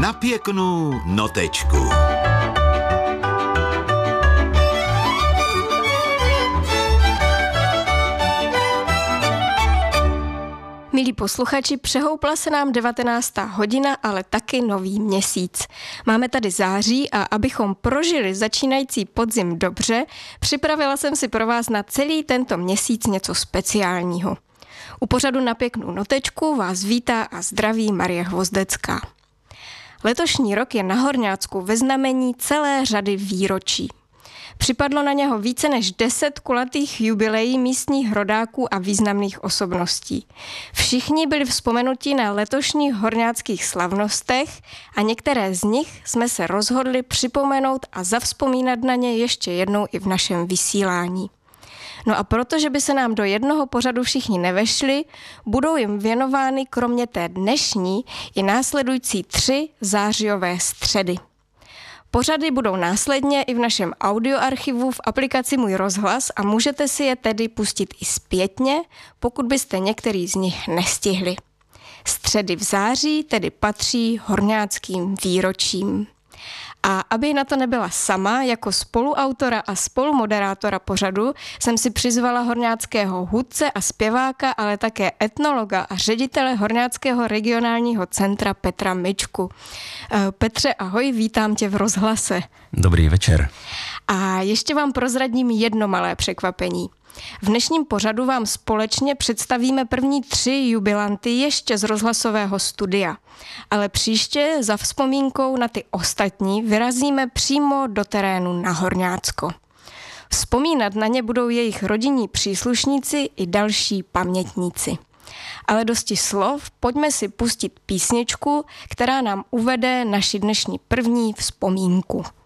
Na pěknou notečku. Milí posluchači, přehoupla se nám 19. hodina, ale taky nový měsíc. Máme tady září a abychom prožili začínající podzim dobře, připravila jsem si pro vás na celý tento měsíc něco speciálního. U pořadu Na pěknou notečku vás vítá a zdraví Marie Hvozdecká. Letošní rok je na Horňácku ve znamení celé řady výročí. Připadlo na něho více než 10 kulatých jubileí místních rodáků a významných osobností. Všichni byli vzpomenuti na letošních horňáckých slavnostech a některé z nich jsme se rozhodli připomenout a zavzpomínat na ně ještě jednou i v našem vysílání. No a protože by se nám do jednoho pořadu všichni nevešli, budou jim věnovány kromě té dnešní i následující 3 zářijové středy. Pořady budou následně i v našem audioarchivu v aplikaci Můj rozhlas a můžete si je tedy pustit i zpětně, pokud byste některý z nich nestihli. Středy v září tedy patří horňáckým výročím. A aby na to nebyla sama, jako spoluautora a spolumoderátora pořadu jsem si přizvala horňáckého hudce a zpěváka, ale také etnologa a ředitele Horňáckého regionálního centra Petra Mičku. Petře, ahoj, vítám tě v rozhlase. Dobrý večer. A ještě vám prozradím jedno malé překvapení. V dnešním pořadu vám společně představíme první 3 jubilanty ještě z rozhlasového studia. Ale příště za vzpomínkou na ty ostatní vyrazíme přímo do terénu na Horňácko. Vzpomínat na ně budou jejich rodinní příslušníci i další pamětníci. Ale dosti slov, pojďme si pustit písničku, která nám uvede naši dnešní první vzpomínku.